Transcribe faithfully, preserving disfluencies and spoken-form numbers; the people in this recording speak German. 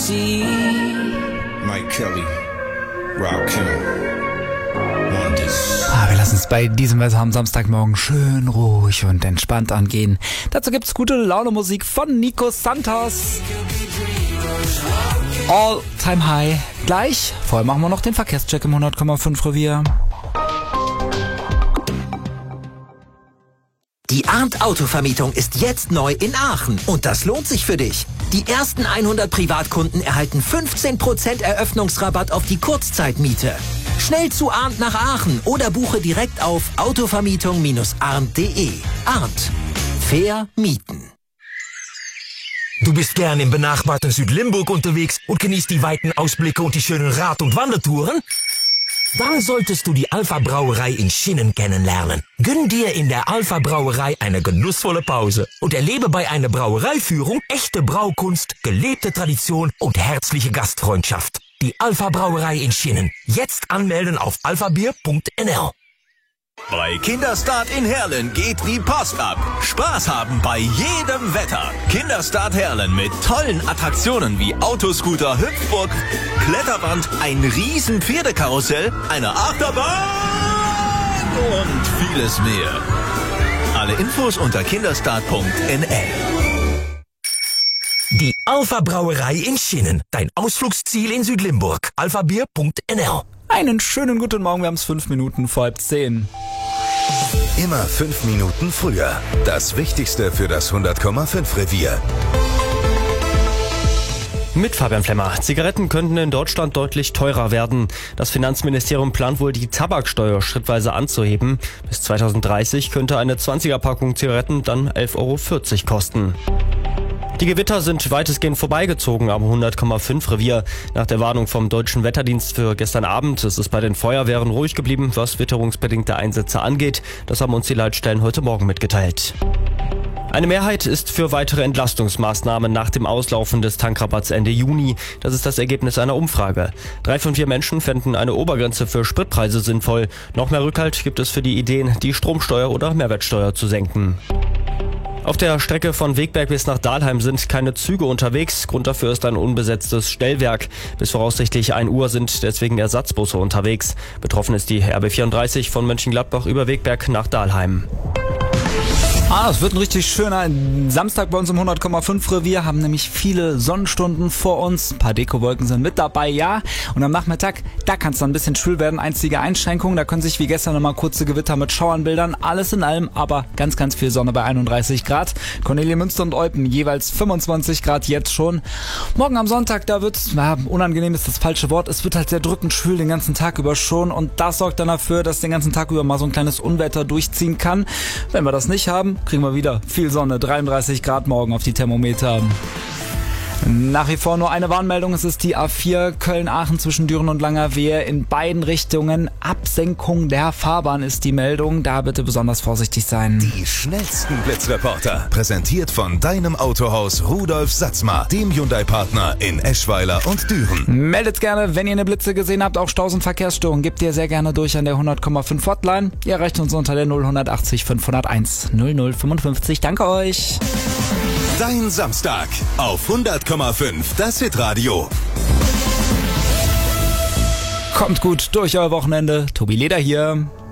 see. Mike Kelly, Rob Kim, Wonders. Ah, wir lassen es bei diesem Wetter am Samstagmorgen schön ruhig und entspannt angehen. Dazu gibt's gute Laune Musik von Nico Santos. All Time High. Gleich, vorher machen wir noch den Verkehrscheck im hundert Komma fünf Revier. Die Arndt Autovermietung ist jetzt neu in Aachen und das lohnt sich für dich. Die ersten hundert Privatkunden erhalten fünfzehn Prozent Eröffnungsrabatt auf die Kurzzeitmiete. Schnell zu Arndt nach Aachen oder buche direkt auf autovermietung Bindestrich arndt Punkt de. Arndt. Fair mieten. Du bist gern im benachbarten Südlimburg unterwegs und genießt die weiten Ausblicke und die schönen Rad- und Wandertouren? Dann solltest du die Alpha Brauerei in Schinnen kennenlernen. Gönn dir in der Alpha Brauerei eine genussvolle Pause und erlebe bei einer Brauereiführung echte Braukunst, gelebte Tradition und herzliche Gastfreundschaft. Die Alpha Brauerei in Schinnen. Jetzt anmelden auf alphabier Punkt n l. Bei Kinderstart in Herlen geht die Post ab. Spaß haben bei jedem Wetter. Kinderstart Herlen mit tollen Attraktionen wie Autoscooter, Hüpfburg, Kletterband, ein riesen Pferdekarussell, eine Achterbahn und vieles mehr. Alle Infos unter kinderstart Punkt n l. Die Alpha Brauerei in Schinnen. Dein Ausflugsziel in Südlimburg. alphabier Punkt n l. Einen schönen guten Morgen, wir haben es fünf Minuten vor halb zehn. Immer fünf Minuten früher. Das Wichtigste für das hundert Komma fünf Revier. Mit Fabian Flemmer. Zigaretten könnten in Deutschland deutlich teurer werden. Das Finanzministerium plant wohl, die Tabaksteuer schrittweise anzuheben. Bis zweitausenddreißig könnte eine zwanziger-Packung Zigaretten dann elf Euro vierzig kosten. Die Gewitter sind weitestgehend vorbeigezogen am hundert Komma fünf Revier. Nach der Warnung vom Deutschen Wetterdienst für gestern Abend ist es bei den Feuerwehren ruhig geblieben, was witterungsbedingte Einsätze angeht. Das haben uns die Leitstellen heute Morgen mitgeteilt. Eine Mehrheit ist für weitere Entlastungsmaßnahmen nach dem Auslaufen des Tankrabatts Ende Juni. Das ist das Ergebnis einer Umfrage. Drei von vier Menschen fänden eine Obergrenze für Spritpreise sinnvoll. Noch mehr Rückhalt gibt es für die Ideen, die Stromsteuer oder Mehrwertsteuer zu senken. Auf der Strecke von Wegberg bis nach Dahlheim sind keine Züge unterwegs. Grund dafür ist ein unbesetztes Stellwerk. Bis voraussichtlich ein Uhr sind deswegen Ersatzbusse unterwegs. Betroffen ist die R B vierunddreißig von Mönchengladbach über Wegberg nach Dahlheim. Ah, es wird ein richtig schöner Samstag bei uns im hundert Komma fünf Revier. Haben nämlich viele Sonnenstunden vor uns. Ein paar Dekowolken sind mit dabei, ja. Und am Nachmittag, da kann es dann ein bisschen schwül werden. Einzige Einschränkung, da können sich wie gestern nochmal kurze Gewitter mit Schauern bildern. Alles in allem aber ganz, ganz viel Sonne bei einunddreißig Grad. Cornelia Münster und Eupen jeweils fünfundzwanzig Grad jetzt schon. Morgen am Sonntag, da wird es, ja, unangenehm ist das falsche Wort, es wird halt sehr drückend schwül den ganzen Tag über schon. Und das sorgt dann dafür, dass den ganzen Tag über mal so ein kleines Unwetter durchziehen kann. Wenn wir das nicht haben, kriegen wir wieder viel Sonne, dreiunddreißig Grad morgen auf die Thermometer. Nach wie vor nur eine Warnmeldung, es ist die A vier Köln-Aachen zwischen Düren und Langerwehe in beiden Richtungen. Absenkung der Fahrbahn ist die Meldung, da bitte besonders vorsichtig sein. Die schnellsten Blitzreporter, präsentiert von deinem Autohaus Rudolf Satzmar, dem Hyundai-Partner in Eschweiler und Düren. Meldet gerne, wenn ihr eine Blitze gesehen habt, auch Staus und Verkehrsstörungen, gebt ihr sehr gerne durch an der hundert Komma fünf Hotline. Ihr erreicht uns unter der null achtzig fünfhunderteins null null fünfundfünfzig. Danke euch. Dein Samstag auf hundert Komma fünf, das Hitradio. Kommt gut durch euer Wochenende. Tobi Leder hier.